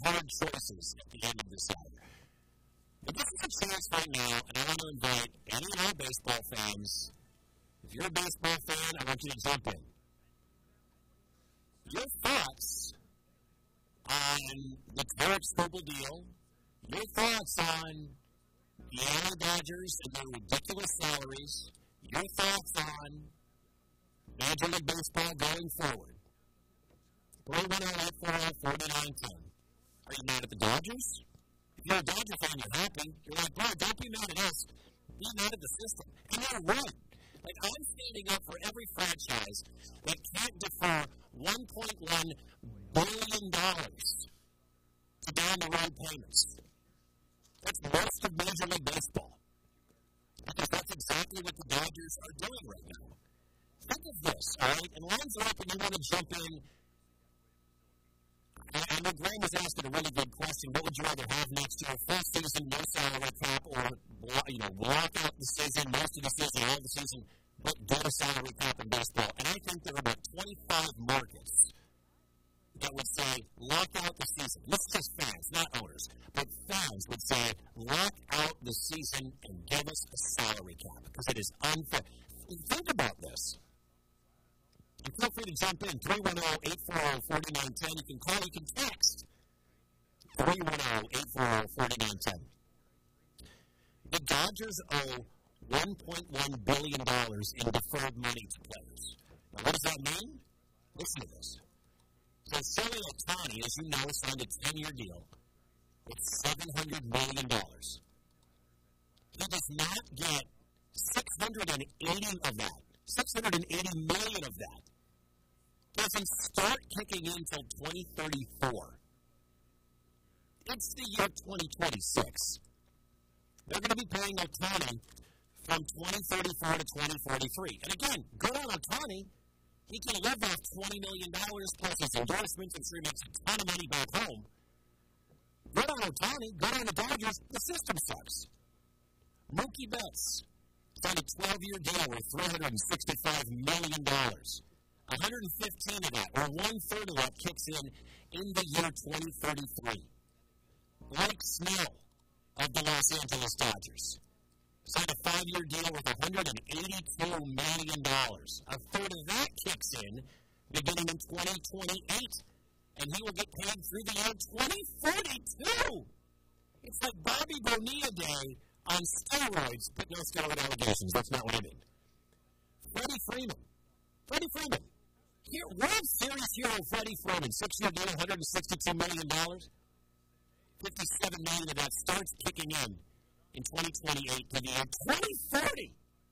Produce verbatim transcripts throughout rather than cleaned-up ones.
hard choices at the end of this hour. But this is a chance right now, and I want to invite any and all baseball fans. If you're a baseball fan, I want you to jump in. Your thoughts on the Tarek Skubal deal, your thoughts on the L A Dodgers and their ridiculous salaries, your thoughts on Major League Baseball going forward. three one zero, eight four zero, four nine one zero. Are you mad at the Dodgers? If you're a Dodger fan, you're happy. You're like, bro, don't be mad at us. Be mad at the system. And they're right. Like, I'm standing up for every franchise that can't defer one point one billion dollars to down the road payments. That's most of Major League Baseball. Because that's exactly what the Dodgers are doing right now. Think of this, all right? And lines are up and you want to jump in. I know Graham was asking a really good question. What would you rather have next year? Full season, no salary cap, or, you know, block out the season, most of the season, all the season, but get a salary cap in baseball. And I think there are about twenty-five markets that would say, lock out the season. This is just fans, not owners. But fans would say, lock out the season and give us a salary cap because it is unfair. Think about this. And feel free to jump in. three one zero, eight four zero, four nine one zero. You can call, you can text. three one zero, eight four zero, four nine one zero. The Dodgers owe one point one billion dollars in deferred money to players. Now, what does that mean? Listen to this. So, Shohei Ohtani, as you know, signed a ten-year deal with seven hundred million dollars. He does not get six hundred eighty of that. six hundred eighty million dollars of that doesn't start kicking in until twenty thirty-four. It's the year twenty twenty-six. They're going to be paying Ohtani from twenty thirty-four to twenty forty-three. And again, good on Ohtani. He can live off twenty million dollars plus his endorsements. I'm sure he makes a ton of money back home. Good on Ohtani. Good on the Dodgers. The system sucks. Mookie Betts signed a twelve-year deal worth three hundred sixty-five million dollars. one hundred fifteen of that, or one-third of that, kicks in in the year twenty thirty-three. Blake Snell of the Los Angeles Dodgers signed a five-year deal worth one hundred eighty-two million dollars. A third of that kicks in beginning in twenty twenty-eight, and he will get paid through the year twenty forty-two. It's like Bobby Bonilla Day on steroids, but no steroid allegations. That's not what I mean. Freddie Freeman. Freddie Freeman. Here, World Series hero Freddie Freeman. Six-year deal, one hundred sixty-two million dollars. fifty-seven million dollars of that starts kicking in in twenty twenty-eight to the year twenty thirty.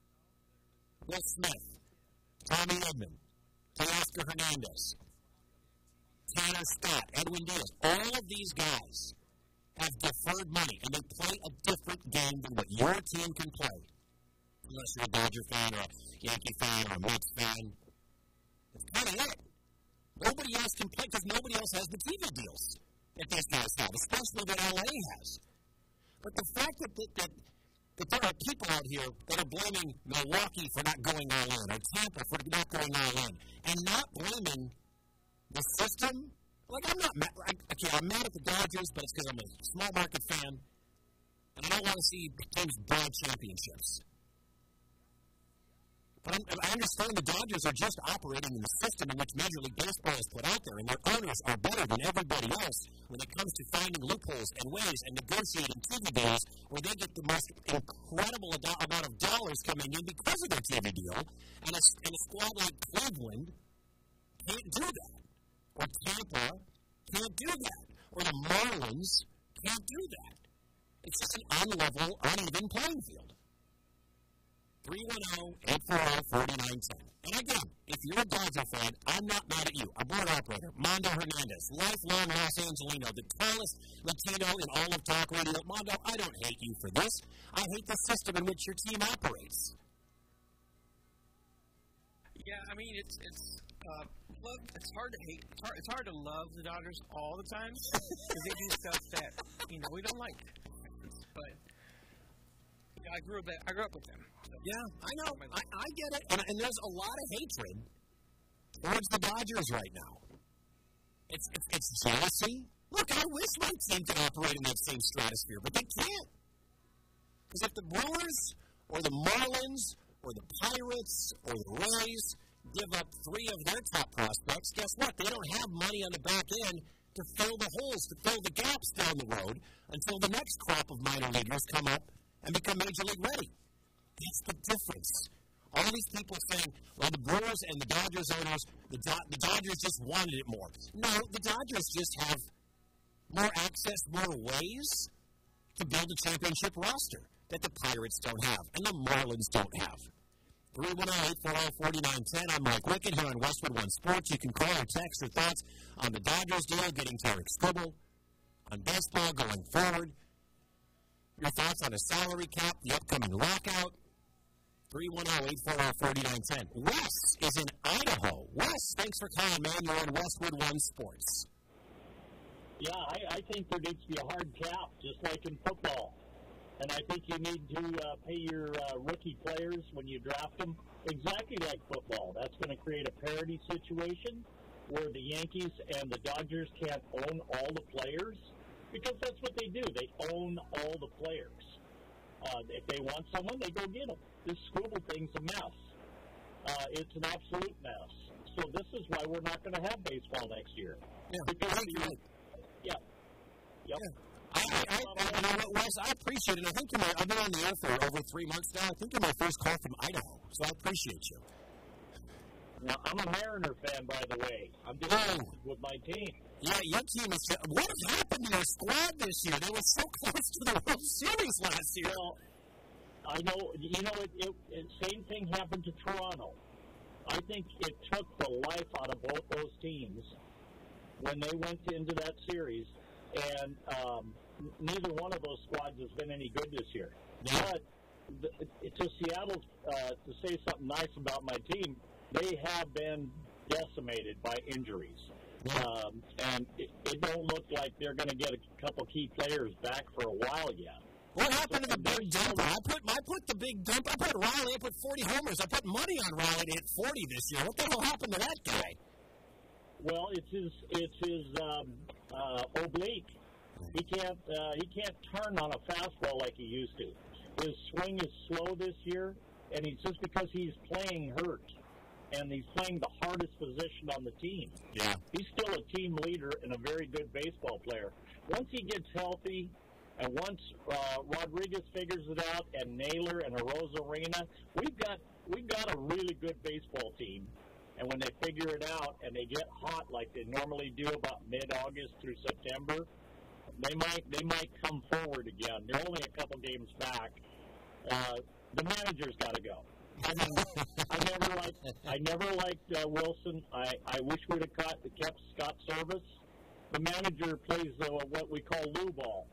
Will Smith, Tommy Edman, Teoscar Hernandez, Tanner Scott, Edwin Diaz, all of these guys have deferred money, and they play a different game than what your team can play. Unless you're a Dodger fan or a Yankee fan or a Mets fan. That's kind of it. Nobody else can play because nobody else has the T V deals that these guys have, especially that L A has. But the fact that, that, that, that there are people out here that are blaming Milwaukee for not going all in, or Tampa for not going all in, and not blaming the system. Like, I'm not mad. I, okay, I'm mad at the Dodgers, but it's because I'm a small market fan, and I don't want to see teams buy championships. But I'm, I understand the Dodgers are just operating in the system in which Major League Baseball has put out there, and their owners are better than everybody else when it comes to finding loopholes and ways and negotiating T V deals where they get the most incredible ado- amount of dollars coming in because of their T V deal. And a, and a squad like Cleveland can't do that. Or Tampa can't do that. Or the Marlins can't do that. It's just an unlevel, uneven playing field. three one zero, eight four zero, four nine one zero. And again, if you're a Dodger fan, I'm not mad at you. Our board operator, Mondo Hernandez, lifelong Los Angelino, the tallest Latino in all of talk radio. Mondo, I don't hate you for this. I hate the system in which your team operates. Yeah, I mean, it's it's uh, love. It's hard to hate. It's hard, it's hard to love the Dodgers all the time because they do stuff that you know we don't like. But yeah, I grew up. I grew up with them. So. Yeah, I know. I, I get it. And, and there's a lot of hatred towards the Dodgers right now. It's it's, it's jealousy. Look, I wish my team could operate in that same stratosphere, but they can't. Because if the Brewers or the Marlins or the Pirates or the Rays give up three of their top prospects, guess what? They don't have money on the back end to fill the holes, to fill the gaps down the road until the next crop of minor leaguers come up and become Major League ready. That's the difference. All these people saying, well, the Brewers and the Dodgers owners, the, Do- the Dodgers just wanted it more. No, the Dodgers just have more access, more ways to build a championship roster that the Pirates don't have and the Marlins don't have. three one zero, eight four zero, four nine one zero. I'm Mike Wicken here on Westwood One Sports. You can call or text your thoughts on the Dodgers deal, getting Tarik Skubal, on baseball going forward, your thoughts on a salary cap, the upcoming lockout. three one zero, eight four zero, four nine one zero. Wes is in Idaho. Wes, thanks for calling, man. You're on Westwood One Sports. Yeah, I, I think there needs to be a hard cap, just like in football. And I think you need to uh, pay your uh, rookie players when you draft them exactly like football. That's going to create a parity situation where the Yankees and the Dodgers can't own all the players, because that's what they do. They own all the players. Uh, if they want someone, they go get them. This Skubal thing's a mess. Uh, it's an absolute mess. So this is why we're not going to have baseball next year. Yeah, because I you, agree. Yeah. Yep. Yeah. I, I, I, you know what, Wes, I appreciate it. I think you're my, I've been on the air for over three months now. I think you're my first call from Idaho, so I appreciate you. Now, I'm a Mariner fan, by the way. I'm just oh. with my team. Yeah, your team is. What happened to your squad this year? They were so close to the World Series last year. Well, I know. You know, it, it, it same thing happened to Toronto. I think it took the life out of both those teams when they went into that series, and um, neither one of those squads has been any good this year. Yeah. But the, to Seattle, uh, to say something nice about my team, they have been decimated by injuries. Yeah. Um, and it, it don't look like they're going to get a couple key players back for a while yet. What happened to the big dumper? I put I put the big dump. I put Riley. I put forty homers. I put money on Riley to hit forty this year. What the hell happened to that guy? Well, it's his it's his um, uh, oblique. He can't uh, he can't turn on a fastball like he used to. His swing is slow this year, and it's just because he's playing hurt, and he's playing the hardest position on the team. Yeah, he's still a team leader and a very good baseball player. Once he gets healthy, and once uh, Rodriguez figures it out, and Naylor and Arozarena, we've got we've got a really good baseball team. And when they figure it out and they get hot like they normally do about mid-August through September, they might they might come forward again. They're only a couple games back. Uh, the manager's got to go. I mean, I never liked I never liked uh, Wilson. I, I wish we'd have caught, kept Scott Service. The manager plays uh, what we call Lou ball,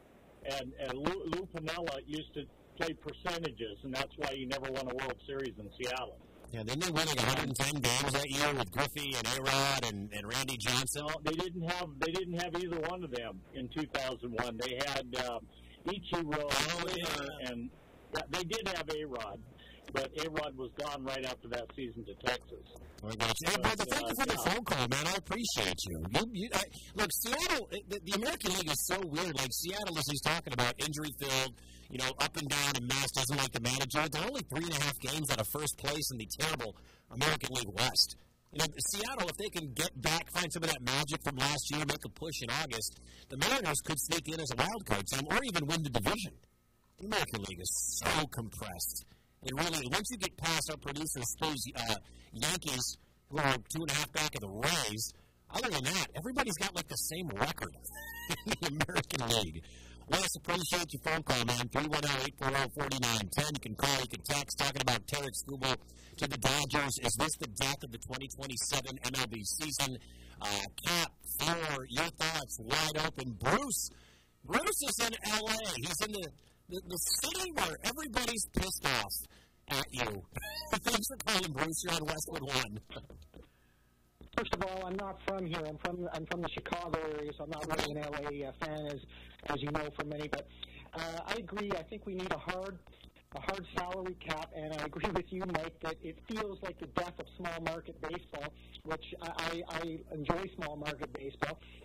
and and Lou, Lou Piniella used to play percentages, and that's why he never won a World Series in Seattle. Yeah, didn't they win like one hundred ten games that year with Griffey and A-Rod and, and Randy Johnson? No, they didn't have they didn't have either one of them in two thousand one. They had uh, Ichiro oh, yeah. and yeah, they did have A-Rod, but A-Rod was gone right after that season to Texas. Oh, gosh. Hey, brother, thank you for the phone call, man. I appreciate you. you, you I, look, Seattle, the, the American League is so weird. Like, Seattle, as he's talking about, injury-filled, you know, up and down and mess, doesn't like the manager. They're only three and a half games out of first place in the terrible American League West. You know, Seattle, if they can get back, find some of that magic from last year, make a push in August, the Mariners could sneak in as a wild card team or even win the division. The American League is so compressed. It really, once you get past our producer, Stu's uh, Yankees, who are two and a half back of the Rays, other than that, everybody's got like the same record in the American League. Wes, appreciate your phone call, man. three one zero, eight four zero, four nine one zero. You can call, you can text, talking about Tarik Skubal to the Dodgers. Is this the death of the twenty twenty-seven M L B season? Uh, Cap, floor, your thoughts, wide open. Bruce, Bruce is in L A. He's in the, the, the city where everybody's pissed off at you. Thanks for calling, Bruce. You're on Westwood One. First of all, I'm not from here. I'm from I'm from the Chicago area, so I'm not really an L A uh, fan, as as you know from many. But uh, I agree. I think we need a hard a hard salary cap, and I agree with you, Mike, that it feels like the death of small market baseball, which I, I, I enjoy small market baseball.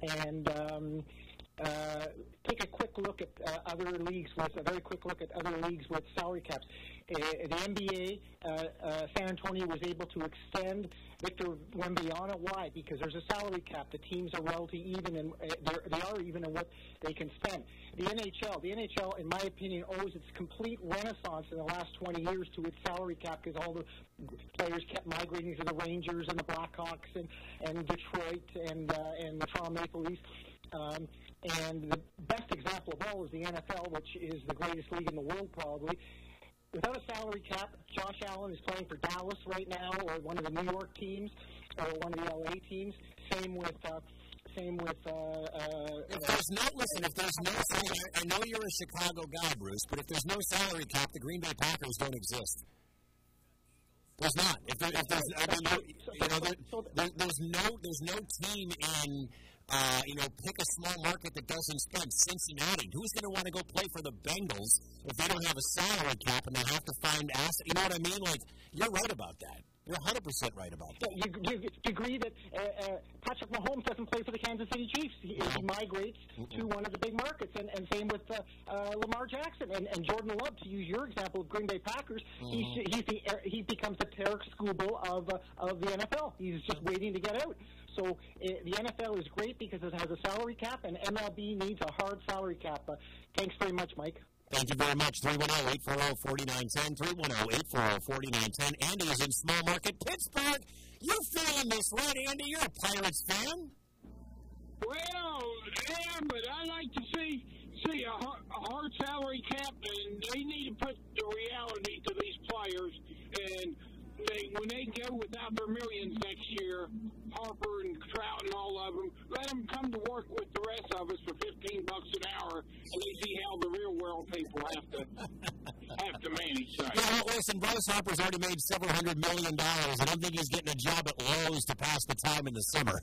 and um, uh, take a quick look at uh, other leagues with a very quick look at other leagues with salary caps. Uh, the N B A, uh, uh, San Antonio was able to extend Victor Wembanyama. Why? Because there's a salary cap. The teams are relatively even, and uh, they are even in what they can spend. The N H L, the N H L, in my opinion, owes its complete renaissance in the last twenty years to its salary cap because all the players kept migrating to the Rangers and the Blackhawks and, and Detroit and uh, and the Toronto Maple Leafs. Um, and the best example of all is the N F L, which is the greatest league in the world probably. Without a salary cap, Josh Allen is playing for Dallas right now, or one of the New York teams, or one of the L A teams. Same with, uh, same with. Uh, uh, if there's no listen, if there's no, I know you're a Chicago guy, Bruce, but if there's no salary cap, the Green Bay Packers don't exist. There's not. If, there, if there's, I mean, you, you know, there, there, there's no, there's no team in. Uh, you know, pick a small market that doesn't spend. Cincinnati. Who's going to want to go play for the Bengals if they don't have a salary cap and they have to find assets? You know what I mean? Like, you're right about that. You're one hundred percent right about that. So you, you, you agree that uh, uh, Patrick Mahomes doesn't play for the Kansas City Chiefs. He, he migrates mm-hmm. to one of the big markets, and, and same with uh, uh, Lamar Jackson and, and Jordan Love. To use your example of Green Bay Packers, mm-hmm. he's, he's the, he becomes the Tarek Skubal of uh, of the N F L. He's just waiting to get out. So uh, the N F L is great because it has a salary cap, and M L B needs a hard salary cap. Uh, thanks very much, Mike. Thank you very much. three one zero, eight four zero, four nine one zero, three one zero, eight four zero, four nine one zero. Andy is in small market Pittsburgh. You're feeling this, right, Andy? You're a Pirates fan. Well, yeah, but I like to see see a hard, a hard salary cap, and they need to put the reality to these players. And they, when they go without their millions next year, Harper and Trout and all of them, let them come to work with the rest of us for fifteen bucks an hour, and they see how the real world people have to have to manage things. Yeah, well, listen, Bryce Harper's already made several hundred million dollars. I don't think he's getting a job at Lowe's to pass the time in the summer.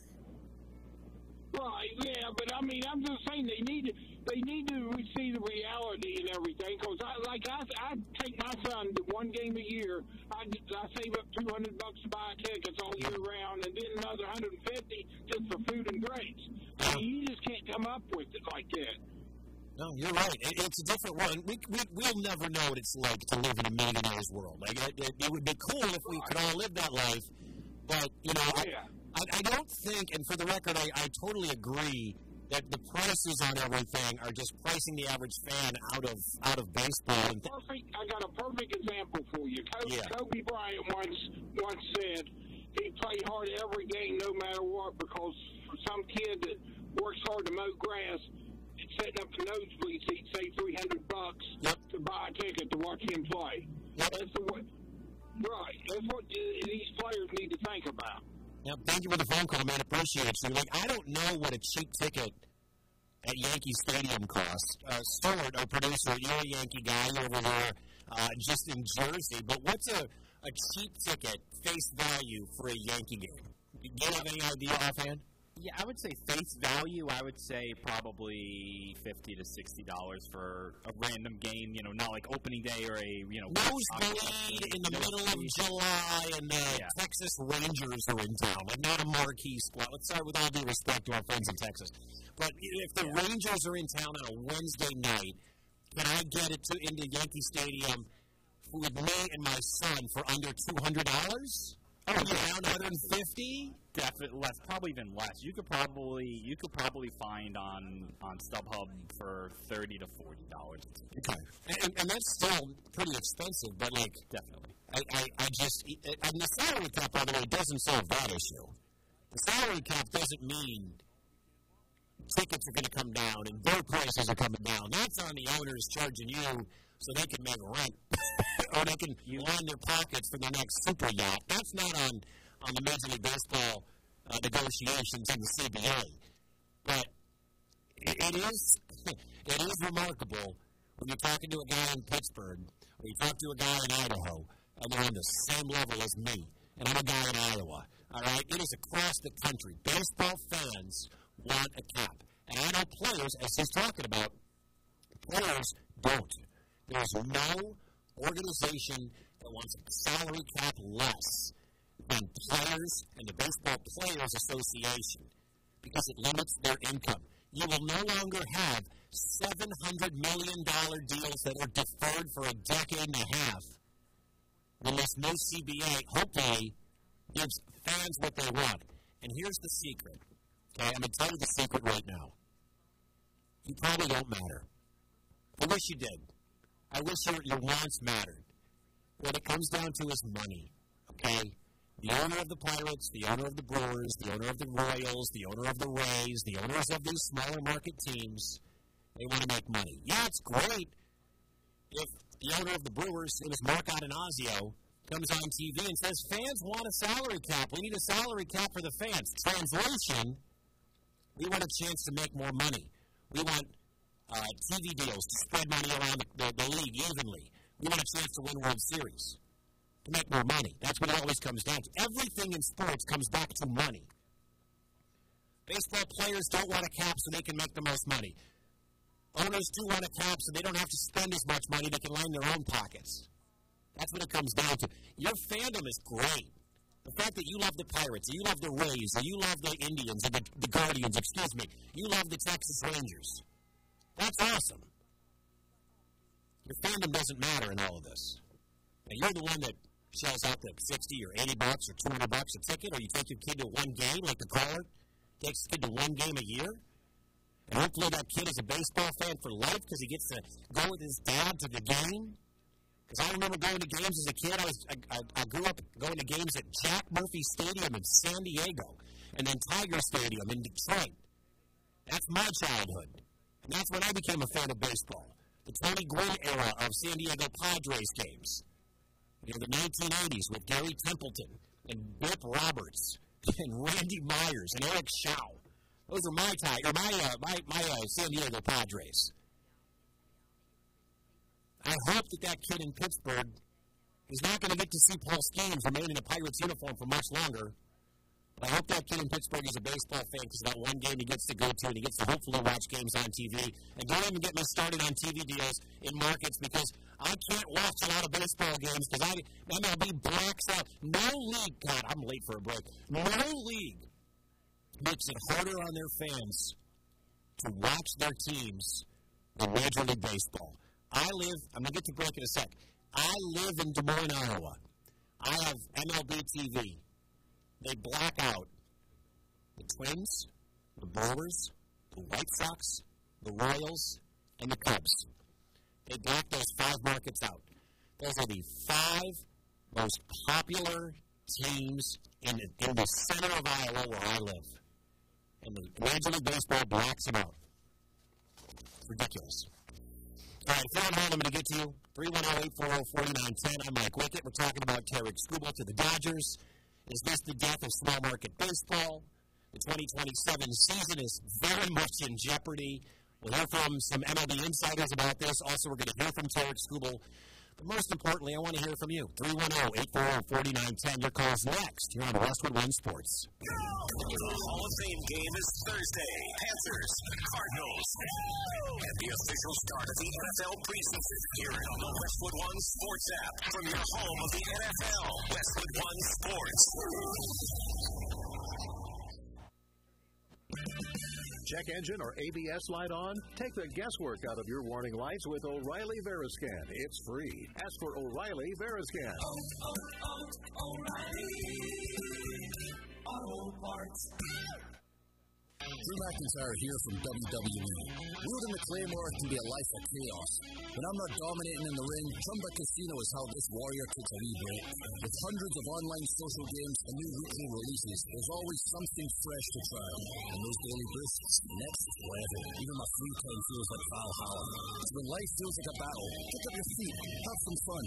Right, yeah, but I mean, I'm just saying they need to, they need to see the reality and everything. Because I like I, I take my son to one game a year. I, I save up two hundred bucks to buy tickets all year round, and then another hundred and fifty just for food and drinks. I mean, you just can't come up with it like that. No, you're right. It, it's a different world. We, we, we'll never know what it's like to live in a millionaire's world. Like it, it, it would be cool if we could all live that life, but you know. Oh, yeah. I, I don't think, and for the record, I, I totally agree that the prices on everything are just pricing the average fan out of out of baseball. And th- perfect. I got a perfect example for you. Kobe, yeah. Kobe Bryant once once said he played hard every game, no matter what, because for some kid that works hard to mow grass, setting up the nosebleeds, he'd save three hundred bucks yep. to buy a ticket to watch him play. Yep. That's the way. Right. That's what these players need to think about. Yep. Thank you for the phone call, man. Appreciate it. So, like, I don't know what a cheap ticket at Yankee Stadium costs. Uh, Stuart, our producer, you're a Yankee guy over there, uh, just in Jersey. But what's a, a cheap ticket face value for a Yankee game? Do you have any idea offhand? Yeah, I would say face value. I would say probably fifty to sixty dollars for a random game. You know, not like opening day or a you know. Nosebleed in the middle of July, and the yeah. Texas Rangers are in town. Like not a marquee squad. Let's start with all due respect to our friends in Texas, but if the yeah. Rangers are in town on a Wednesday night, can I get it to into Yankee Stadium with me and my son for under two hundred dollars? Oh, around one hundred fifty? Definitely less, probably even less. You could probably you could probably find on, on StubHub for thirty to forty dollars. Okay, and, and that's still pretty expensive, but like definitely, I, I, I just and the salary cap, by the way, doesn't solve that issue. The salary cap doesn't mean tickets are going to come down and their prices are coming down. That's on the owners charging you so they can make rent. Or they can line their pockets for their next super yacht. That's not on, on the Major League Baseball uh, negotiations in the C B A. But it, it is it is remarkable when you're talking to a guy in Pittsburgh or you talk to a guy in Idaho and they're on the same level as me, and I'm a guy in Iowa. All right? It is across the country. Baseball fans want a cap. And I know players, as he's talking about, players don't. There's no organization that wants a salary cap less than players and the Baseball Players Association. because it limits their income. You will no longer have seven hundred million dollars deals that are deferred for a decade and a half when this new C B A hopefully gives fans what they want. And here's the secret. Okay, I'm going to tell you the secret right now. You probably don't matter. I wish you did. I wish your, your wants mattered. What it comes down to is money, okay? The owner of the Pirates, the owner of the Brewers, the owner of the Royals, the owner of the Rays, the owners of these smaller market teams, they want to make money. Yeah, it's great if the owner of the Brewers, it was Mark Atanasio, comes on T V and says, fans want a salary cap. We need a salary cap for the fans. Translation, we want a chance to make more money. We want uh, T V deals to spread money around the, the, the league evenly. We want a chance to win World Series, to make more money. That's what it always comes down to. Everything in sports comes back to money. Baseball players don't want a cap so they can make the most money. Owners do want a cap so they don't have to spend as much money. They can line their own pockets. That's what it comes down to. Your fandom is great. The fact that you love the Pirates, or you love the Rays, or you love the Indians, or the, the Guardians, excuse me, you love the Texas Rangers. That's awesome. Your fandom doesn't matter in all of this. Now, you're the one that shells out the sixty or eighty bucks or two hundred bucks a ticket, or you take your kid to one game, like the caller takes his kid to one game a year, and hopefully that kid is a baseball fan for life because he gets to go with his dad to the game. Because I remember going to games as a kid. I was I, I, I grew up going to games at Jack Murphy Stadium in San Diego, and then Tiger Stadium in Detroit. That's my childhood, and that's when I became a fan of baseball. The Tony Gwynn era of San Diego Padres games. You know, the nineteen eighties with Gary Templeton and Bip Roberts and Randy Myers and Eric Shaw. Those are my tie, or my uh, my my uh, San Diego Padres. I hope that that kid in Pittsburgh is not going to get to see Paul Skeens remain in a Pirates uniform for much longer. But I hope that kid in Pittsburgh is a baseball fan because of that one game he gets to go to and he gets to hopefully watch games on T V. And don't even get me started on T V deals in markets because I can't watch a lot of baseball games because I M L B blacks out. No league, God, I'm late for a break. No league makes it harder on their fans to watch their teams than Major League Baseball. I live, I'm going to get to break in a sec. I live in Des Moines, Iowa. I have M L B T V. They black out the Twins, the Brewers, the White Sox, the Royals, and the Cubs. They black those five markets out. Those are the five most popular teams in the, in the center of Iowa where I live. And the Major League Baseball blacks them out. It's ridiculous. All right, if you're on hold, I'm going to get to you. three one zero, eight four zero, four nine one zero. I'm Mike Wickett. We're talking about Tarik Skubal to the Dodgers. Is this the death of small market baseball? The twenty twenty-seven season is very much in jeopardy. We'll hear from some M L B insiders about this. Also, we're going to hear from Tarik Skubal. But most importantly, I want to hear from you. three one zero, eight four zero, four nine one zero. Your call's next here on Westwood One Sports. The Hall of Fame game is Thursday. Panthers, Cardinals. And the official start of the N F L preseason. Hear it on the Westwood One Sports app from your home of the N F L. Westwood One Sports. Check engine or A B S light on? Take the guesswork out of your warning lights with O'Reilly Veriscan. It's free. Ask for O'Reilly Veriscan. Oh, oh, oh, O'Reilly Auto Parts. Drew McIntyre here from W W E. Wielding the Claymore can be a life of chaos. When I'm not dominating in the ring, Chumba Casino is how this warrior takes a wee break. With hundreds of online social games and new weekly releases, there's always something fresh to try. And those daily bursts, next level. Even my free time feels like Valhalla. So when life feels like a battle, pick up your feet, have some fun.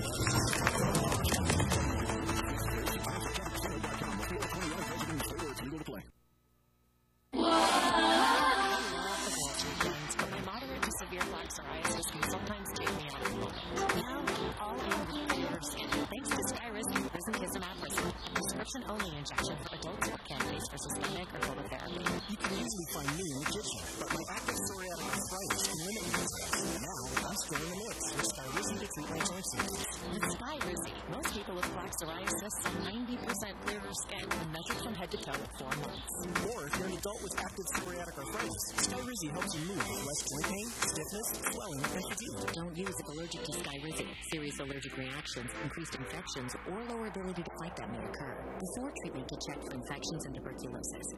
Psoriasis can sometimes take me out of the moment. Now, all in with skin. Thanks to Skyrus Risankizumab Prism. Prescription-only injection for adults with candidates for systemic or phototherapy. You can easily find me in the kitchen, but my active psoriatic arthritis can limit me. Now, I'm still in the mix with Skyrus treat my joint symptoms. With Skyrizi, most people with plaque psoriasis have ninety percent clearer skin when measured from head to toe at four months. Or if you're an adult with active psoriatic arthritis, Skyrizi helps you move with less joint pain, stiffness, swelling, and fatigue. Don't use if allergic to Skyrizi. Serious allergic reactions, increased infections, or lower ability to fight that may occur. Before treatment, get checked for infections and tuberculosis.